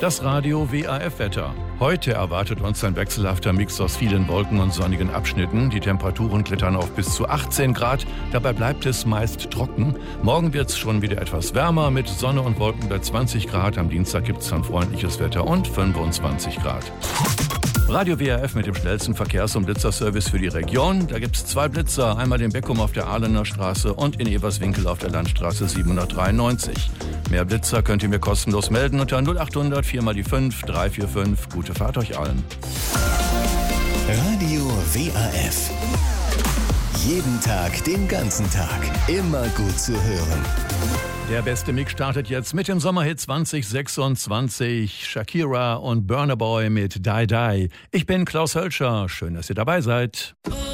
Das Radio WAF-Wetter. Heute erwartet uns ein wechselhafter Mix aus vielen Wolken und sonnigen Abschnitten. Die Temperaturen klettern auf bis zu 18 Grad. Dabei bleibt es meist trocken. Morgen wird es schon wieder etwas wärmer mit Sonne und Wolken bei 20 Grad. Am Dienstag gibt es dann freundliches Wetter und 25 Grad. Radio WAF mit dem schnellsten Verkehrs- und Blitzerservice für die Region. Da gibt es 2 Blitzer, einmal den Beckum auf der Ahlener Straße und in Eberswinkel auf der Landstraße 793. Mehr Blitzer könnt ihr mir kostenlos melden unter 0800 4 mal die 5 345. Gute Fahrt euch allen. Radio WAF. Jeden Tag, den ganzen Tag. Immer gut zu hören. Der beste Mix startet jetzt mit dem Sommerhit 2026. Shakira und Burna Boy mit Die Die. Ich bin Klaus Hölscher. Schön, dass ihr dabei seid.